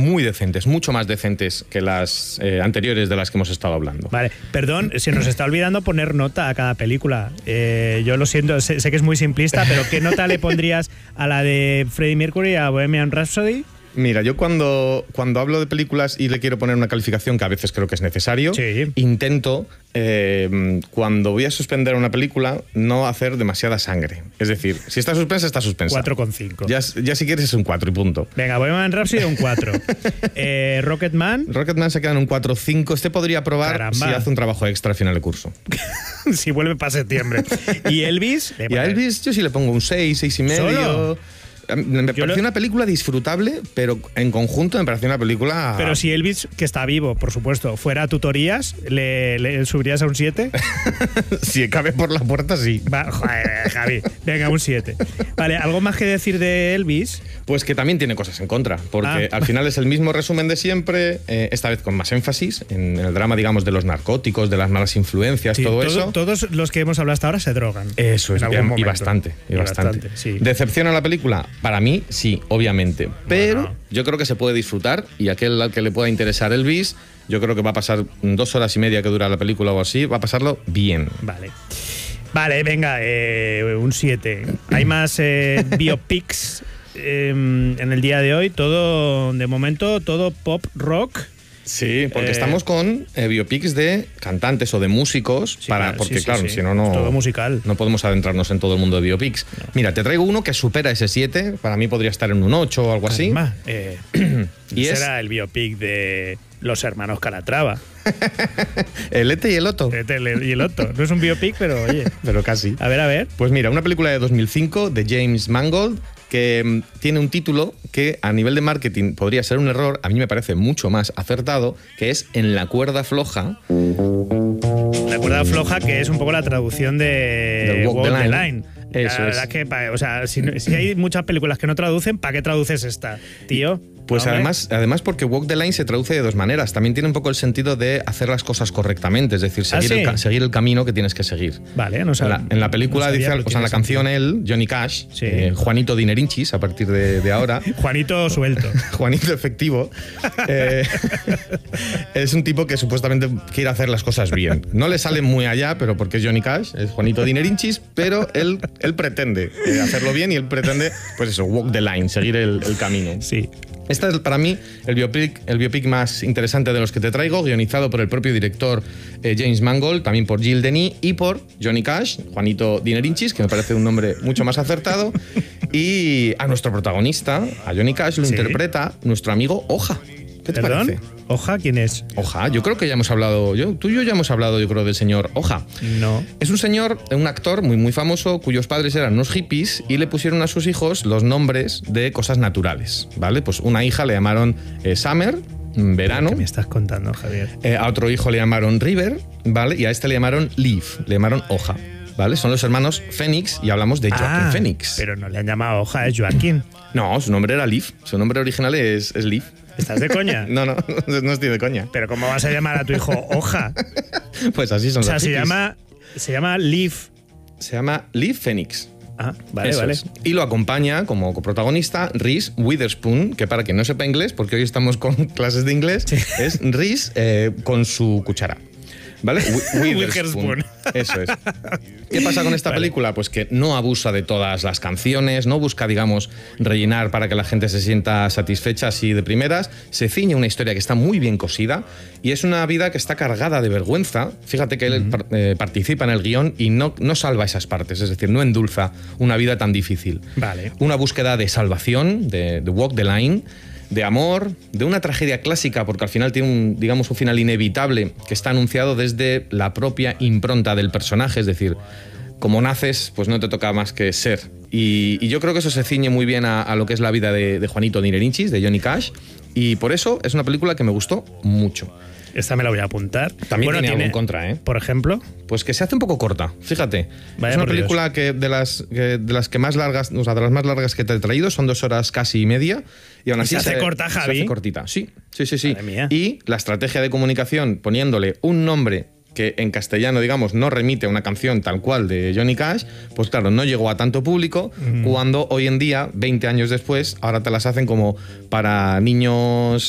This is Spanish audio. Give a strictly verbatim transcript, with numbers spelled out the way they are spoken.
muy decentes, mucho más decentes que las eh, anteriores de las que hemos estado hablando. Vale, perdón, se nos está olvidando poner nota a cada película. Eh, yo lo siento, sé, sé que es muy simplista, pero ¿qué nota le pondrías a la de Freddie Mercury, a Bohemian Rhapsody? Mira, yo cuando, cuando hablo de películas y le quiero poner una calificación, que a veces creo que es necesario, sí. intento, eh, cuando voy a suspender una película, no hacer demasiada sangre. Es decir, si está suspensa, está suspensa. cuatro coma cinco. Ya, ya si quieres es un cuatro y punto. Venga, Bohemian Rhapsody un cuatro. eh, Rocketman. Rocketman se queda en un cuatro cinco. Este podría probar Caramba. si hace un trabajo extra al final de curso. Si vuelve para septiembre. ¿Y Elvis? Y a Elvis yo sí le pongo un seis, seis y medio. ¿Solo? Me pareció lo... una película disfrutable, pero en conjunto me pareció una película... Pero si Elvis, que está vivo, por supuesto, fuera a tutorías, ¿le, le subirías a un siete? Si cabe por la puerta, sí. Va, joder, Javi, venga, un siete. Vale, ¿algo más que decir de Elvis? Pues que también tiene cosas en contra, porque ah. al final es el mismo resumen de siempre, eh, esta vez con más énfasis en el drama, digamos, de los narcóticos, de las malas influencias, sí, todo, todo eso. Todos los que hemos hablado hasta ahora se drogan. Eso es, y, y bastante. Y, y bastante. bastante sí. ¿Decepciona la película? Para mí, sí, obviamente. Pero bueno, yo creo que se puede disfrutar y aquel al que le pueda interesar Elvis, yo creo que va a pasar dos horas y media que dura la película o así, va a pasarlo bien. Vale. Vale, venga, eh, un siete. Hay más eh, biopics eh, en el día de hoy. Todo, de momento, todo pop rock. Sí, porque eh, estamos con eh, biopics de cantantes o de músicos, sí, para, porque sí, sí, claro, sí. si no, no, todo musical. no podemos adentrarnos en todo el mundo de biopics. No. Mira, te traigo uno que supera ese siete, para mí podría estar en un ocho o algo así. Más, eh, y será es... el biopic de los hermanos Calatrava. El Ete y el Otto. Ete y el Otto. No es un biopic, pero oye. Pero casi. A ver, a ver. Pues mira, una película de dos mil cinco de James Mangold, que um, tiene un título que a nivel de marketing podría ser un error, a mí me parece mucho más acertado, que es En la cuerda floja. La cuerda floja, que es un poco la traducción de Walk, Walk the Line. The Line. Eso la verdad es. que, o sea, si, si hay muchas películas que no traducen, ¿para qué traduces esta, tío? Pues ¿No, además, además porque Walk the Line se traduce de dos maneras. También tiene un poco el sentido de hacer las cosas correctamente, es decir, seguir, ¿Ah, sí? el, seguir el camino que tienes que seguir. Vale, no sabía. En la, en la película, no dice, o sea, en la canción él, Johnny Cash, sí. eh, Juanito Dinerinchis, a partir de, de ahora. Juanito suelto. Juanito efectivo. eh, es un tipo que supuestamente quiere hacer las cosas bien. No le sale muy allá, pero porque es Johnny Cash, es Juanito Dinerinchis, pero él, él pretende eh, hacerlo bien y él pretende, pues eso, walk the line, seguir el, el camino. Sí. Este es para mí el biopic, el biopic más interesante de los que te traigo, guionizado por el propio director eh, James Mangold, también por Gilles Denis y por Johnny Cash, Juanito Dinerinchis, que me parece un nombre mucho más acertado, y a nuestro protagonista, a Johnny Cash, lo ¿Sí? interpreta nuestro amigo Oja. ¿Qué te ¿Perdón? parece? ¿Oja? ¿Quién es? Oja, yo creo que ya hemos hablado, yo, tú y yo ya hemos hablado, yo creo, del señor Oja. No. Es un señor, un actor muy, muy famoso, cuyos padres eran unos hippies y le pusieron a sus hijos los nombres de cosas naturales, ¿vale? Pues una hija le llamaron eh, Summer, verano. ¿Qué me estás contando, Javier? Eh, a otro hijo le llamaron River, ¿vale? Y a este le llamaron Leaf, le llamaron Hoja, ¿vale? Son los hermanos Fénix y hablamos de Joaquín ah, Fénix. Pero no le han llamado Hoja, es Joaquín. No, su nombre era Leaf, su nombre original es, es Leaf. ¿Estás de coña? No, no, no estoy de coña. ¿Pero cómo vas a llamar a tu hijo Hoja? Pues así son o sea, los se hippies. llama, se llama Leaf. Se llama Leaf Fénix. Ah, vale, Eso vale. Es. Y lo acompaña como coprotagonista Reese Witherspoon, que para quien no sepa inglés, porque hoy estamos con clases de inglés, sí. es Reese eh, con su cuchara. ¿Vale? Witherspoon. Eso es. ¿Qué pasa con esta vale. película? Pues que no abusa de todas las canciones, no busca, digamos, rellenar para que la gente se sienta satisfecha así de primeras. Se ciñe una historia que está muy bien cosida y es una vida que está cargada de vergüenza. Fíjate que él uh-huh. eh, participa en el guión y no, no salva esas partes, es decir, no endulza una vida tan difícil. Vale. Una búsqueda de salvación, de, de walk the line, de amor, de una tragedia clásica, porque al final tiene un, digamos, un final inevitable que está anunciado desde la propia impronta del personaje, es decir, como naces, pues no te toca más que ser. Y, y yo creo que eso se ciñe muy bien a, a lo que es la vida de, de Juanito Dinerinchis, de Johnny Cash, y por eso es una película que me gustó mucho. Esta me la voy a apuntar. También bueno, tiene, tiene algo en contra, ¿eh? Por ejemplo. Pues que se hace un poco corta, fíjate. Vaya es una película que de las que de las que más largas, o sea, de las más largas que te he traído, son dos horas casi y media. Y aún así ¿Y se, se hace corta, Javi? Se hace cortita, sí, sí, sí, sí. Madre mía. Y la estrategia de comunicación poniéndole un nombre que en castellano, digamos, no remite a una canción tal cual de Johnny Cash, pues claro, no llegó a tanto público, mm. cuando hoy en día, veinte años después, ahora te las hacen como para niños